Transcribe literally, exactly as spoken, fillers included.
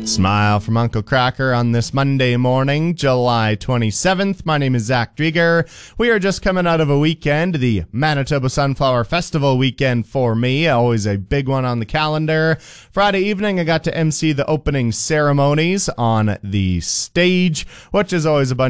Smile from Uncle Cracker on this Monday morning, July twenty-seventh. My name is Zach Drieger. We are just coming out of a weekend, the Manitoba Sunflower Festival weekend for me. Always a big one on the calendar. Friday evening, I got to emcee the opening ceremonies on the stage, which is always a bunch